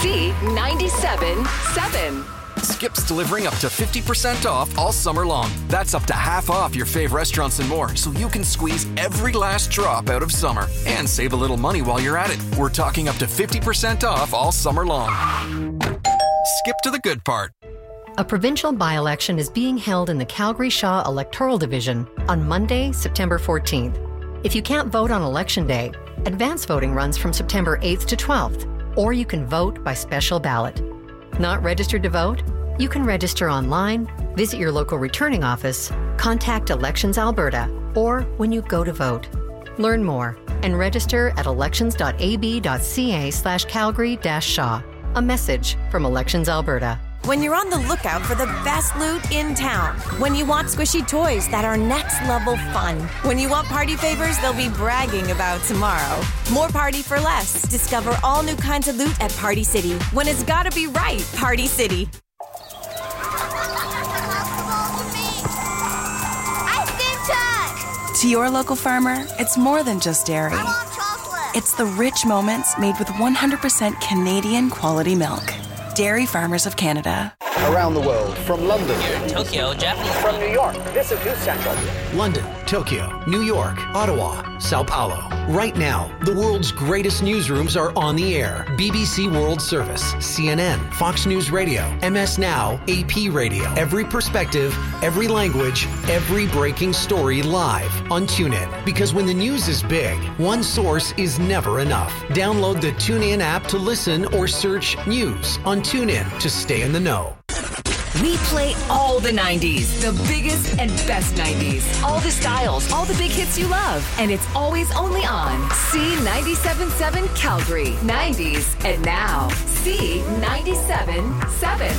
C97.7. Skip's delivering up to 50% off all summer long. That's up to half off your fave restaurants and more, so you can squeeze every last drop out of summer and save a little money while you're at it. We're talking up to 50% off all summer long. Skip to the good part. A provincial by-election is being held in the Calgary Shaw Electoral Division on Monday, September 14th. If you can't vote on Election Day, advance voting runs from September 8th to 12th, or you can vote by special ballot. Not registered to vote? You can register online, visit your local returning office, contact Elections Alberta, or when you go to vote. Learn more and register at elections.ab.ca/Calgary-Shaw. A message from Elections Alberta. When you're on the lookout for the best loot in town. When you want squishy toys that are next level fun. When you want party favors they'll be bragging about tomorrow. More party for less. Discover all new kinds of loot at Party City. When it's gotta be right, Party City. To your local farmer, it's more than just dairy. I want chocolate. It's the rich moments made with 100% Canadian quality milk. Dairy Farmers of Canada. Around the world, from London. Here in Tokyo, Japanese. From New York, this is News Central. London, Tokyo, New York, Ottawa, Sao Paulo. Right now, the world's greatest newsrooms are on the air. BBC World Service, CNN, Fox News Radio, MS Now, AP Radio. Every perspective, every language, every breaking story live on TuneIn. Because when the news is big, one source is never enough. Download the TuneIn app to listen or search news on TuneIn to stay in the know. We play all the 90s, the biggest and best 90s. All the styles, all the big hits you love. And it's always only on C97.7 Calgary. 90s and now. C97.7.